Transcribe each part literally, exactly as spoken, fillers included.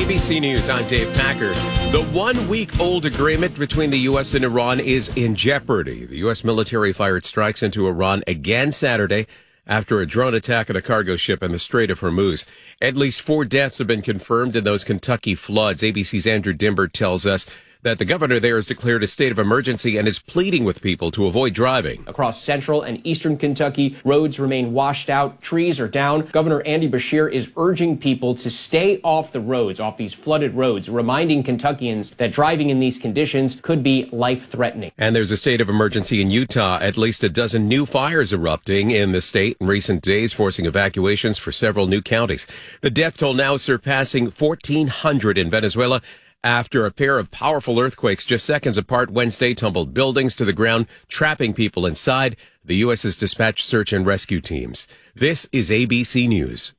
A B C News, I'm Dave Packer. The one-week-old agreement between the U S and Iran is in jeopardy. The U S military fired strikes into Iran again Saturday after a drone attack on a cargo ship in the Strait of Hormuz. At least four deaths have been confirmed in those Kentucky floods. A B C's Andrew Dimber tells us that the governor there has declared a state of emergency and is pleading with people to avoid driving. Across central and eastern Kentucky, roads remain washed out, trees are down. Governor Andy Beshear is urging people to stay off the roads, off these flooded roads, reminding Kentuckians that driving in these conditions could be life-threatening. And there's a state of emergency in Utah. At least a dozen new fires erupting in the state in recent days, forcing evacuations for several new counties. The death toll now surpassing fourteen hundred in Venezuela, after a pair of powerful earthquakes just seconds apart Wednesday tumbled buildings to the ground, trapping people inside. The U S has dispatched search and rescue teams. This is A B C News.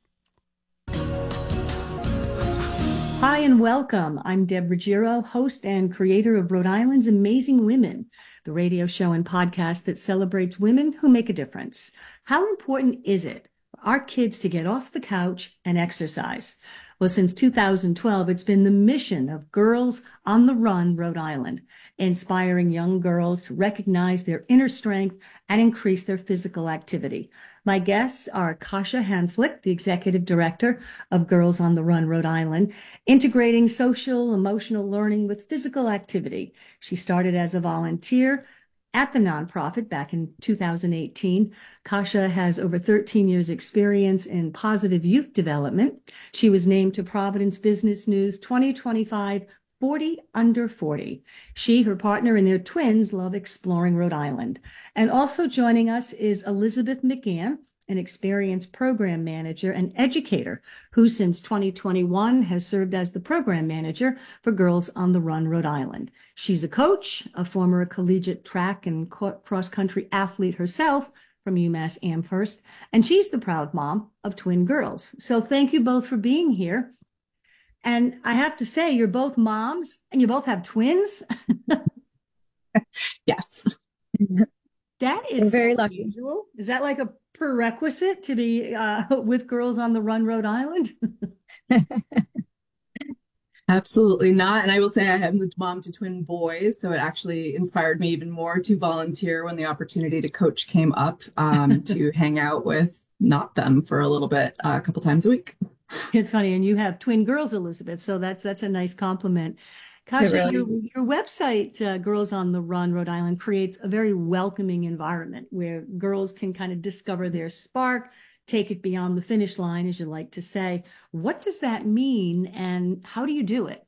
Hi and welcome. I'm Deb Ruggiero, host and creator of Rhode Island's Amazing Women, the radio show and podcast that celebrates women who make a difference. How important is it for our kids to get off the couch and exercise? Well, since two thousand twelve, it's been the mission of Girls on the Run Rhode Island, inspiring young girls to recognize their inner strength and increase their physical activity. My guests are Kasha Hanflick, the executive director of Girls on the Run Rhode Island, integrating social, emotional learning with physical activity. She started as a volunteer at the nonprofit back in two thousand eighteen. Kasha has over thirteen years experience in positive youth development. She was named to Providence Business News twenty twenty-five forty under forty. She, her partner, and their twins love exploring Rhode Island. And also joining us is Elizabeth McGann, an experienced program manager and educator who since twenty twenty-one has served as the program manager for Girls on the Run Rhode Island. She's a coach, a former collegiate track and cross-country athlete herself from UMass Amherst, and she's the proud mom of twin girls. So thank you both for being here. And I have to say, you're both moms and you both have twins. Yes. That is I'm very so lucky. unusual. Is that like a prerequisite to be uh, with Girls on the Run Rhode Island? Absolutely not. And I will say I am the mom to twin boys, so it actually inspired me even more to volunteer when the opportunity to coach came up, um, to hang out with not them for a little bit, uh, a couple times a week. It's funny, and you have twin girls, Elizabeth, so that's that's a nice compliment. Kasha, really your, your website, uh, Girls on the Run Rhode Island, creates a very welcoming environment where girls can kind of discover their spark, take it beyond the finish line, as you like to say. What does that mean, and how do you do it?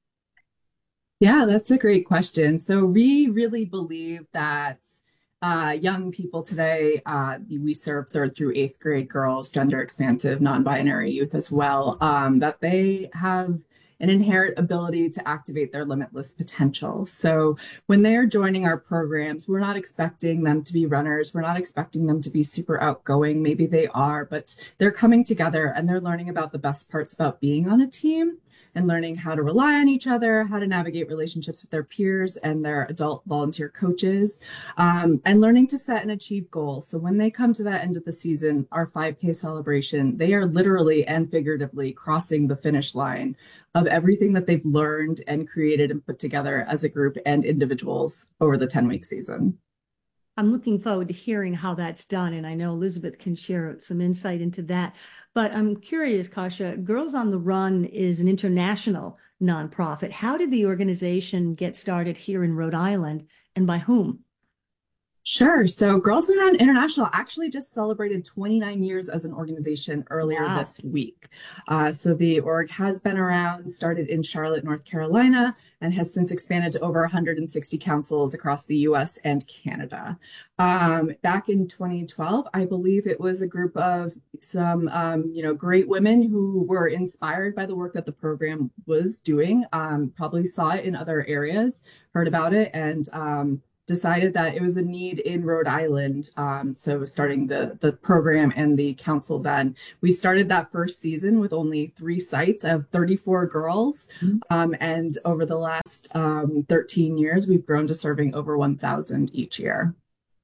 Yeah, that's a great question. So we really believe that uh, young people today, uh, we serve third through eighth grade girls, gender expansive, non-binary youth as well, um, that they have an inherent ability to activate their limitless potential. So when they're joining our programs, we're not expecting them to be runners. We're not expecting them to be super outgoing. Maybe they are, but they're coming together and they're learning about the best parts about being on a team and learning how to rely on each other, how to navigate relationships with their peers and their adult volunteer coaches, um, and learning to set and achieve goals. So when they come to that end of the season, our five K celebration, they are literally and figuratively crossing the finish line of everything that they've learned and created and put together as a group and individuals over the ten-week season. I'm looking forward to hearing how that's done, and I know Elizabeth can share some insight into that. But I'm curious, Kasha, Girls on the Run is an international nonprofit. How did the organization get started here in Rhode Island, and by whom? Sure. So Girls on the Run International actually just celebrated twenty-nine years as an organization earlier Wow. this week. Uh, so the org has been around, started in Charlotte, North Carolina, and has since expanded to over one hundred sixty councils across the U S and Canada. Um, back in twenty twelve, I believe it was a group of some, um, you know, great women who were inspired by the work that the program was doing, um, probably saw it in other areas, heard about it, and um, decided that it was a need in Rhode Island. Um, so starting the, the program and the council then. We started that first season with only three sites of thirty-four girls. Mm-hmm. Um, and over the last um, thirteen years, we've grown to serving over one thousand each year.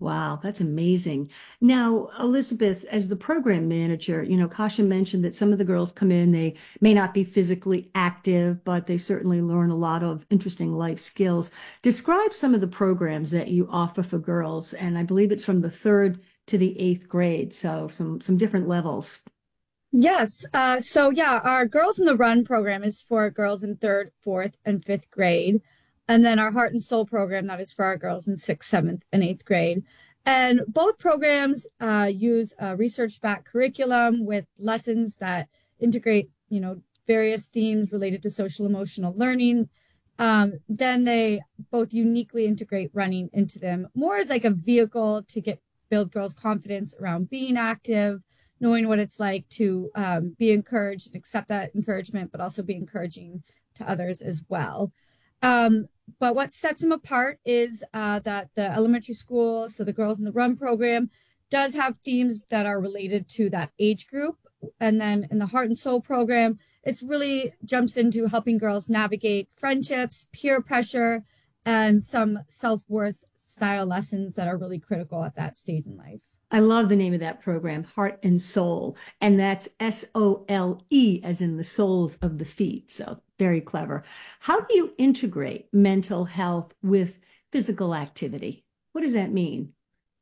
Wow, that's amazing. Now, Elizabeth, as the program manager, you know, Kasha mentioned that some of the girls come in, they may not be physically active, but they certainly learn a lot of interesting life skills. Describe some of the programs that you offer for girls, and I believe it's from the third to the eighth grade, so some some different levels. Yes. Uh, so yeah, our Girls in the Run program is for girls in third, fourth, and fifth grade. And then our Heart and Soul program, that is for our girls in sixth, seventh, and eighth grade. And both programs uh, use a research-backed curriculum with lessons that integrate, you know, various themes related to social emotional learning. Um, then they both uniquely integrate running into them, more as like a vehicle to get build girls' confidence around being active, knowing what it's like to um, be encouraged and accept that encouragement, but also be encouraging to others as well. Um, but what sets them apart is uh, that the elementary school, so the Girls in the Run program, does have themes that are related to that age group. And then in the Heart and Soul program, it's really jumps into helping girls navigate friendships, peer pressure, and some self-worth style lessons that are really critical at that stage in life. I love the name of that program, Heart and Soul, and that's S O L E as in the soles of the feet. So very clever. How do you integrate mental health with physical activity? What does that mean?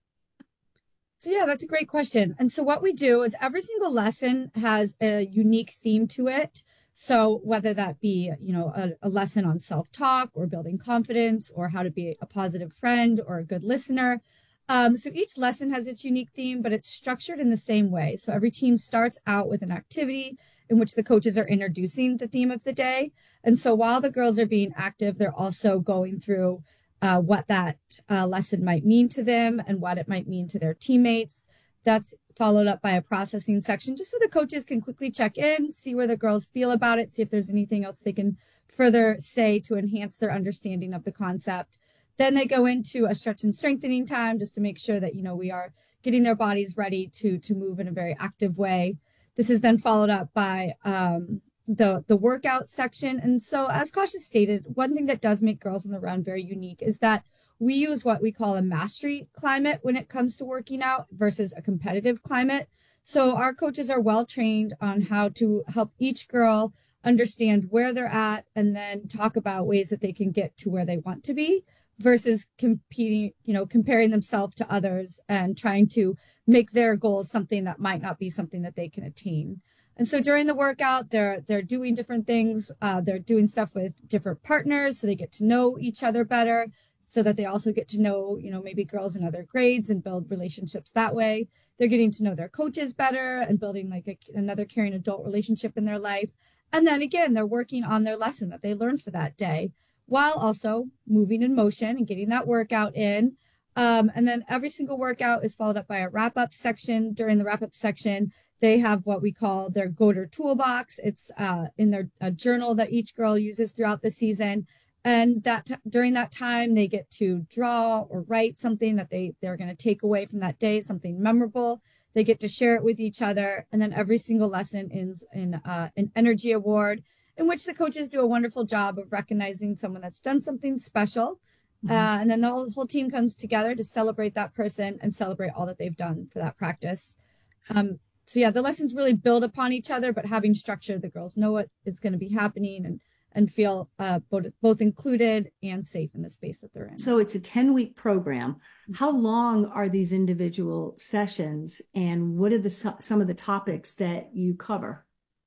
So yeah, that's a great question. And so what we do is every single lesson has a unique theme to it. So whether that be, you know, a, a lesson on self-talk or building confidence or how to be a positive friend or a good listener. Um, so each lesson has its unique theme, but it's structured in the same way. So every team starts out with an activity in which the coaches are introducing the theme of the day. And so while the girls are being active, they're also going through uh, what that uh, lesson might mean to them and what it might mean to their teammates. That's followed up by a processing section, just so the coaches can quickly check in, see where the girls feel about it, see if there's anything else they can further say to enhance their understanding of the concept. Then they go into a stretch and strengthening time just to make sure that, you know, we are getting their bodies ready to to move in a very active way. This is then followed up by um, the, the workout section. And so as Kasha stated, one thing that does make Girls in the Run very unique is that we use what we call a mastery climate when it comes to working out versus a competitive climate. So our coaches are well trained on how to help each girl understand where they're at and then talk about ways that they can get to where they want to be, versus competing, you know, comparing themselves to others and trying to make their goals something that might not be something that they can attain. And so during the workout, they're they're doing different things. Uh, they're doing stuff with different partners, so they get to know each other better, so that they also get to know, you know, maybe girls in other grades and build relationships that way. They're getting to know their coaches better and building like a, another caring adult relationship in their life. And then again, they're working on their lesson that they learned for that day, while also moving in motion and getting that workout in. Um, and then every single workout is followed up by a wrap-up section. During the wrap-up section, they have what we call their go-to toolbox. It's uh, in their a journal that each girl uses throughout the season. And that t- during that time, they get to draw or write something that they, they're going to take away from that day, something memorable. They get to share it with each other. And then every single lesson ends in uh, an energy award, in which the coaches do a wonderful job of recognizing someone that's done something special. Mm-hmm. Uh, and then the whole, whole team comes together to celebrate that person and celebrate all that they've done for that practice. Um, so yeah, the lessons really build upon each other, but having structure, the girls know what is going to be happening and and feel uh, both, both included and safe in the space that they're in. So it's a ten-week program. How long are these individual sessions, and what are the some of the topics that you cover?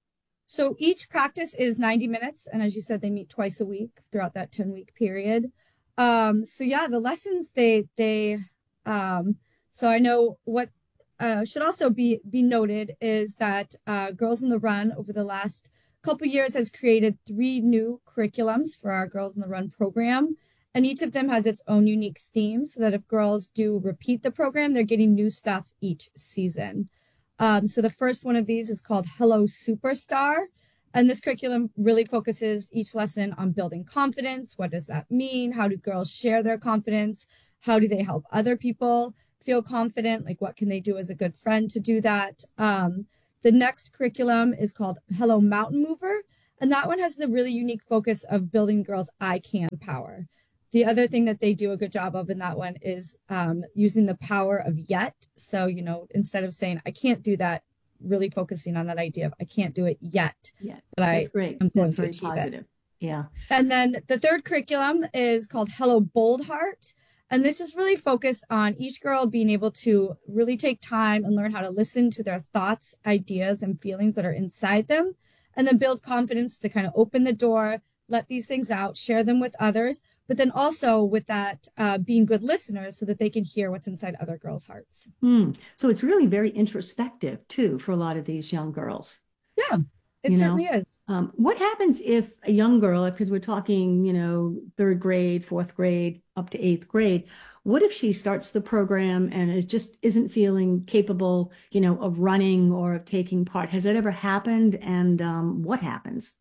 So each practice is ninety minutes. And as you said, they meet twice a week throughout that ten-week period. Um, so yeah, the lessons, they, they um, so I know what uh, should also be, be noted is that uh, Girls in the Run over the last couple years has created three new curriculums for our Girls in the Run program. And each of them has its own unique theme, so that if girls do repeat the program, they're getting new stuff each season. Um, so the first one of these is called Hello Superstar. And this curriculum really focuses each lesson on building confidence. What does that mean? How do girls share their confidence? How do they help other people feel confident? Like, what can they do as a good friend to do that? Um, the next curriculum is called Hello Mountain Mover. And that one has the really unique focus of building girls' I can power. The other thing that they do a good job of in that one is um, using the power of yet. So, you know, instead of saying, I can't do that, really focusing on that idea of I can't do it yet. Yeah, but that's I great. am going That's to very achieve positive. it. Yeah. And then the third curriculum is called Hello Bold Heart. And this is really focused on each girl being able to really take time and learn how to listen to their thoughts, ideas, and feelings that are inside them, and then build confidence to kind of open the door, let these things out, share them with others, but then also with that uh, being good listeners so that they can hear what's inside other girls' hearts. Mm. So it's really very introspective too for a lot of these young girls. Yeah, it You certainly know, is. um, what happens if a young girl, because we're talking, you know, third grade, fourth grade, up to eighth grade, what if she starts the program and it just isn't feeling capable, you know, of running or of taking part? Has that ever happened? And um, what happens?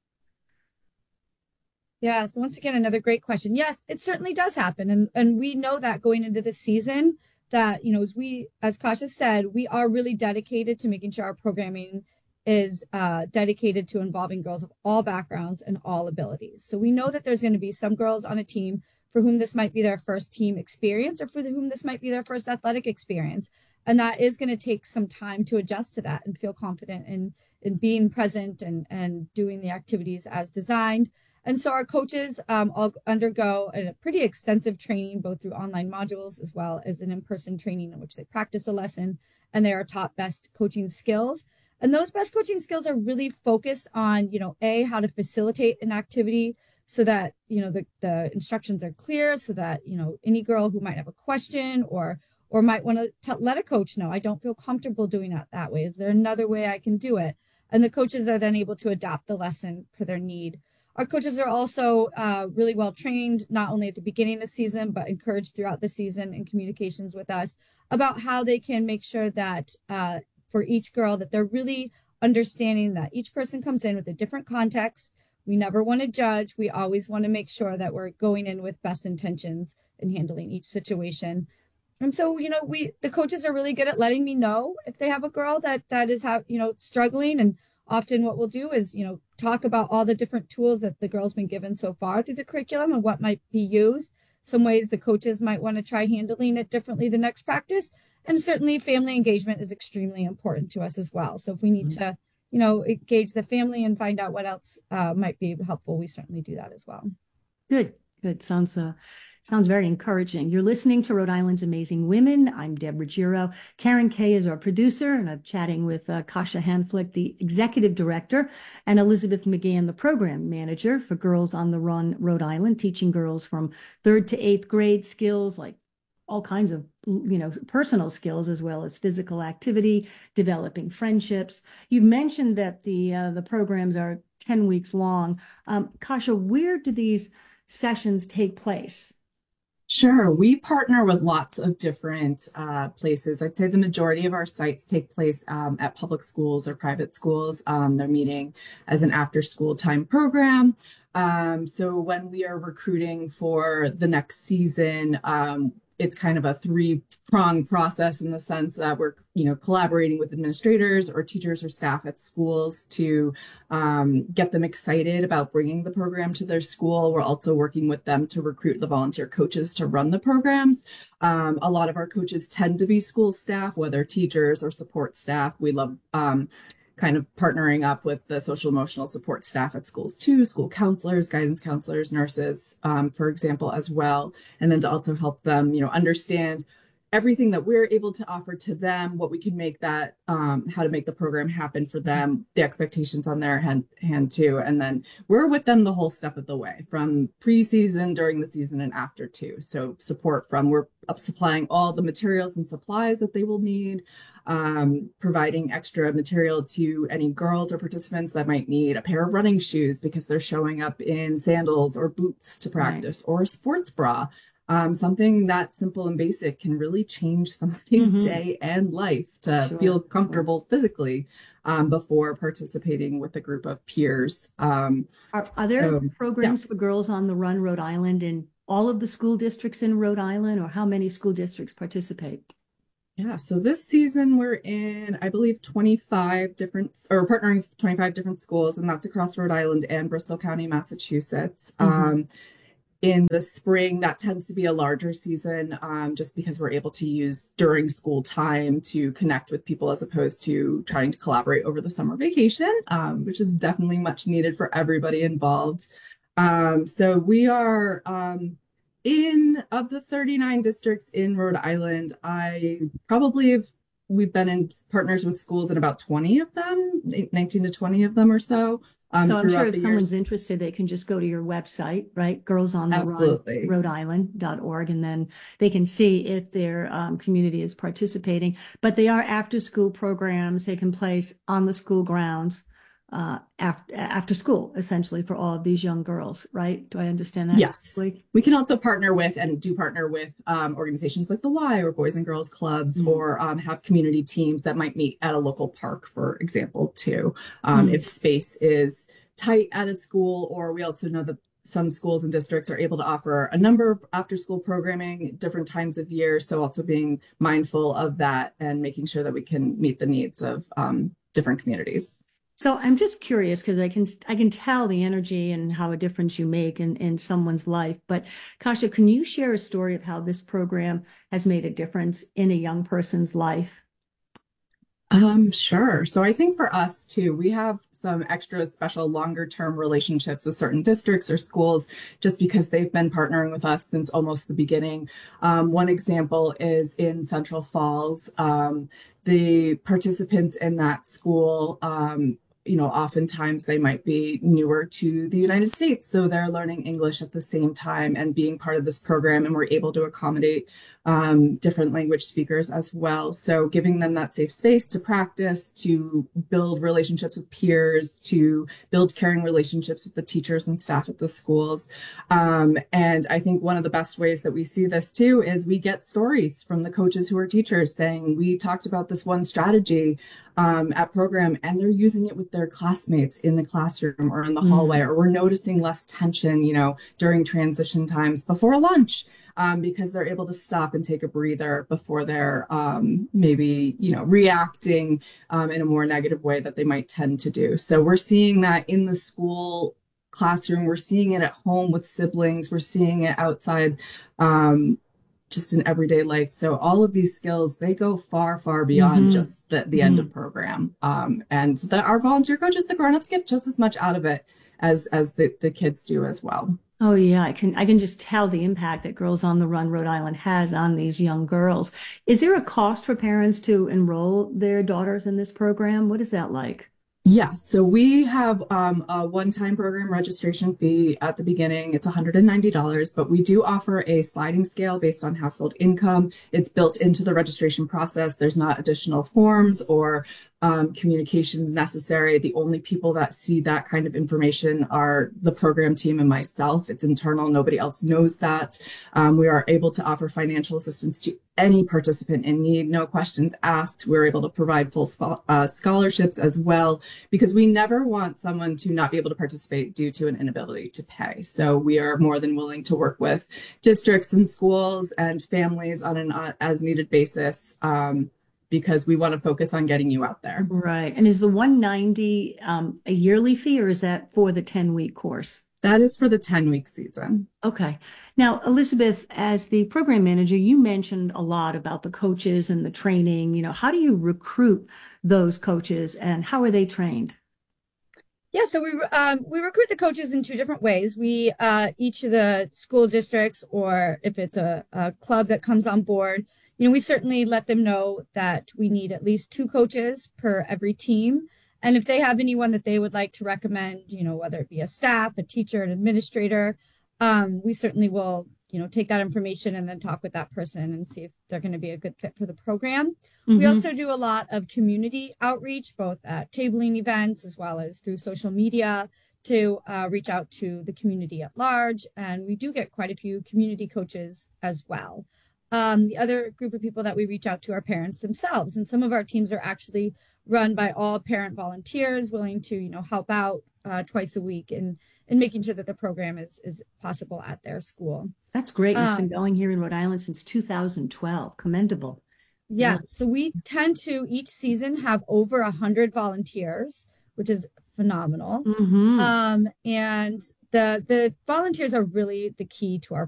Yeah, so once again, another great question. Yes, it certainly does happen. And and we know that going into the season that, you know, as we, as Kasha said, we are really dedicated to making sure our programming is uh, dedicated to involving girls of all backgrounds and all abilities. So we know that there's going to be some girls on a team for whom this might be their first team experience or for whom this might be their first athletic experience. And that is going to take some time to adjust to that and feel confident in, in being present and, and doing the activities as designed. And so our coaches um, all undergo a pretty extensive training, both through online modules as well as an in-person training in which they practice a lesson and they are taught best coaching skills. And those best coaching skills are really focused on, you know, A, how to facilitate an activity so that, you know, the, the instructions are clear so that, you know, any girl who might have a question or or might want to let a coach know, I don't feel comfortable doing it that way. Is there another way I can do it? And the coaches are then able to adapt the lesson per their need. Our coaches are also uh, really well trained, not only at the beginning of the season, but encouraged throughout the season in communications with us about how they can make sure that uh, for each girl that they're really understanding that each person comes in with a different context. We never want to judge. We always want to make sure that we're going in with best intentions in handling each situation. And so, you know, we, the coaches are really good at letting me know if they have a girl that, that is, have, you know, struggling. And often what we'll do is, you know, talk about all the different tools that the girl's been given so far through the curriculum and what might be used. Some ways the coaches might want to try handling it differently the next practice. And certainly family engagement is extremely important to us as well. So if we need mm-hmm. to, you know, engage the family and find out what else uh, might be helpful, we certainly do that as well. Good, good. Sounds uh, sounds very encouraging. You're listening to Rhode Island's Amazing Women. I'm Deborah Giro. Karen Kay is our producer, and I'm chatting with uh, Kasha Hanflick, the executive director, and Elizabeth McGann, the program manager for Girls on the Run Rhode Island, teaching girls from third to eighth grade skills like all kinds of, you know, personal skills as well as physical activity, developing friendships. You mentioned that the uh, the programs are ten weeks long. Um, Kasha, where do these sessions take place? Sure. We partner with lots of different uh, places. I'd say the majority of our sites take place um, at public schools or private schools. Um, they're meeting as an after school time program. Um, so when we are recruiting for the next season, um, it's kind of a three-pronged process in the sense that we're, you know, collaborating with administrators or teachers or staff at schools to um, get them excited about bringing the program to their school. We're also working with them to recruit the volunteer coaches to run the programs. Um, a lot of our coaches tend to be school staff, whether teachers or support staff. We love um, kind of partnering up with the social emotional support staff at schools too, school counselors, guidance counselors, nurses, um, for example, as well. And then to also help them, you know, understand everything that we're able to offer to them, what we can make that, um, how to make the program happen for them, the expectations on their hand, hand too. And then we're with them the whole step of the way, from pre-season, during the season, and after too. So support from, we're supplying all the materials and supplies that they will need, um, providing extra material to any girls or participants that might need a pair of running shoes because they're showing up in sandals or boots to practice, right, or a sports bra. Um, something that simple and basic can really change somebody's mm-hmm. day and life to sure. feel comfortable physically um, before participating with a group of peers. Um, are, are there um, programs yeah. for Girls on the Run Rhode Island in all of the school districts in Rhode Island, or how many school districts participate? Yeah, so this season we're in, I believe, twenty-five different, or partnering with twenty-five different schools, and that's across Rhode Island and Bristol County, Massachusetts. Mm-hmm. Um, In the spring, that tends to be a larger season, um, just because we're able to use during school time to connect with people as opposed to trying to collaborate over the summer vacation, um, which is definitely much needed for everybody involved. Um, so we are um, in, of the thirty-nine districts in Rhode Island, I probably have, we've been in partners with schools in about twenty of them, nineteen to twenty of them or so. Um, so I'm sure if someone's interested, they can just go to your website, right? Girls on the Run, Rhode Island dot org, and then they can see if their um, community is participating. But they are after school programs taking place on the school grounds uh, after, after school, essentially, for all of these young girls, right? Do I understand that? Yes. Correctly? We can also partner with and do partner with um, organizations like the Y or Boys and Girls Clubs, mm-hmm. or um, have community teams that might meet at a local park, for example, too. Um, mm-hmm. If space is tight at a school, or we also know that some schools and districts are able to offer a number of after school programming different times of year. So also being mindful of that and making sure that we can meet the needs of um, different communities. So I'm just curious because I can I can tell the energy and how a difference you make in, in someone's life. But Kasha, can you share a story of how this program has made a difference in a young person's life? Um, sure. So I think for us too, we have some extra special longer term relationships with certain districts or schools just because they've been partnering with us since almost the beginning. Um, one example is in Central Falls. Um, the participants in that school, um, you know, oftentimes they might be newer to the United States, so they're learning English at the same time and being part of this program, and we're able to accommodate um, different language speakers as well. So giving them that safe space to practice, to build relationships with peers, to build caring relationships with the teachers and staff at the schools. Um, and I think one of the best ways that we see this too is we get stories from the coaches who are teachers saying, we talked about this one strategy um, at program, and they're using it with their classmates in the classroom or in the mm. hallway, or we're noticing less tension, you know, during transition times before lunch. Um, because they're able to stop and take a breather before they're um, maybe, you know, reacting um, in a more negative way that they might tend to do. So we're seeing that in the school classroom. We're seeing it at home with siblings. We're seeing it outside um, just in everyday life. So all of these skills, they go far, far beyond mm-hmm. just the, the mm-hmm. end of program. Um, and the, our volunteer coaches, the grown-ups, get just as much out of it as, as the, the kids do as well. Oh, yeah, I can I can just tell the impact that Girls on the Run Rhode Island has on these young girls. Is there a cost for parents to enroll their daughters in this program? What is that like? Yes, so we have um, a one-time program registration fee at the beginning. It's one hundred ninety dollars, but we do offer a sliding scale based on household income. It's built into the registration process. There's not additional forms or Um, communications necessary. The only people that see that kind of information are the program team and myself. It's internal. Nobody else knows that. Um, we are able to offer financial assistance to any participant in need, no questions asked. We're able to provide full uh, scholarships as well, because we never want someone to not be able to participate due to an inability to pay. So we are more than willing to work with districts and schools and families on an uh, as needed basis. Um, because we want to focus on getting you out there. Right. And is the one hundred ninety dollars um, a yearly fee, or is that for the ten-week course? That is for the ten-week season. Okay. Now, Elizabeth, as the program manager, you mentioned a lot about the coaches and the training. You know, how do you recruit those coaches, and how are they trained? Yeah, so we um, we recruit the coaches in two different ways. We uh, each of the school districts, or if it's a, a club that comes on board, you know, we certainly let them know that we need at least two coaches per every team. And if they have anyone that they would like to recommend, you know, whether it be a staff, a teacher, an administrator, um, we certainly will, you know, take that information and then talk with that person and see if they're going to be a good fit for the program. Mm-hmm. We also do a lot of community outreach, both at tabling events as well as through social media, to uh, reach out to the community at large. And we do get quite a few community coaches as well. Um, the other group of people that we reach out to are parents themselves. And some of our teams are actually run by all parent volunteers willing to, you know, help out uh, twice a week in, in making sure that the program is, is possible at their school. That's great. Um, it's been going here in Rhode Island since two thousand twelve. Commendable. Yes. yes. So we tend to each season have over one hundred volunteers, which is phenomenal. Mm-hmm. Um, and the the volunteers are really the key to our